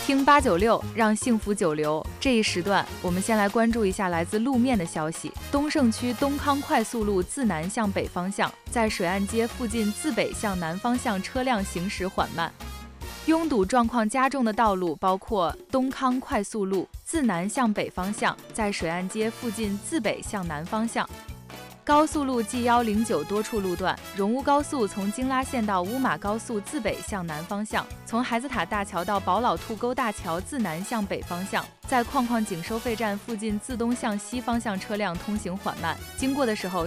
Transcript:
听896，让幸福久留。这一时段，我们先来关注一下来自路面的消息。东胜区东康快速路自南向北方向，在水岸街附近自北向南方向车辆行驶缓慢。拥堵状况加重的道路包括东康快速路自南向北方向，在水岸街附近自北向南方向。高速路 G109 多处路段，荣乌高速从京拉线到乌马高速自北向南方向，从孩子塔大桥到宝老兔沟大桥自南向北方向，在矿井收费站附近自东向西方向车辆通行缓慢，经过的时候